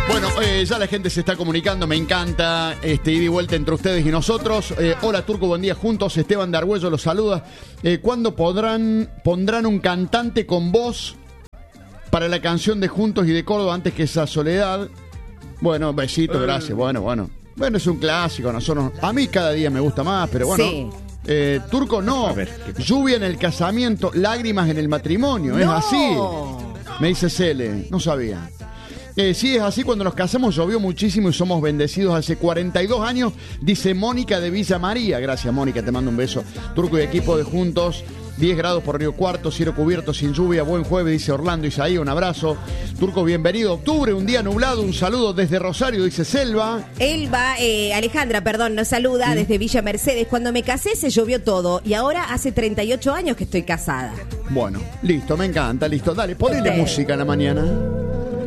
Bueno, ya la gente se está comunicando, me encanta ida y vuelta entre ustedes y nosotros. Hola Turco, buen día juntos. Esteban de Argüello los saluda. ¿Cuándo pondrán un cantante con voz para la canción de Juntos y de Córdoba antes que esa soledad? Bueno, besito, gracias. Bueno, es un clásico. A mí cada día me gusta más, pero bueno. Sí. Turco, no. Lluvia en el casamiento, lágrimas en el matrimonio. No. Es así. Me dice Cele, no sabía. Sí, es así, cuando nos casamos llovió muchísimo y somos bendecidos hace 42 años, dice Mónica de Villa María. Gracias, Mónica, te mando un beso. Turco y equipo de Juntos, 10 grados por Río Cuarto, cielo cubierto, sin lluvia, buen jueves, dice Orlando Isaí, un abrazo. Turco, bienvenido. Octubre, un día nublado, un saludo desde Rosario, dice Alejandra, nos saluda desde Villa Mercedes. Cuando me casé se llovió todo y ahora hace 38 años que estoy casada. Bueno, listo, me encanta, listo. Dale, ponele música en la mañana.